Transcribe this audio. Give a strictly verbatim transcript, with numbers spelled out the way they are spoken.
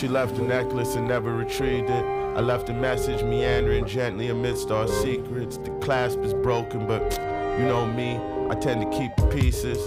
She left the necklace and never retrieved it. I left a message meandering gently amidst our secrets. The clasp is broken, but you know me, I tend to keep the pieces.